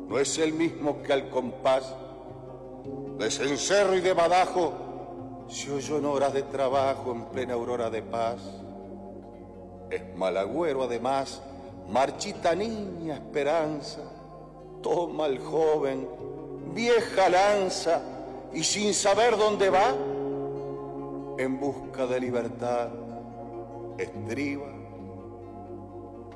no es el mismo que al compás de cencerro y de badajo se oyó en horas de trabajo en plena aurora de paz. Es malagüero además, marchita niña esperanza, toma el joven, vieja lanza, y sin saber dónde va, en busca de libertad, estriba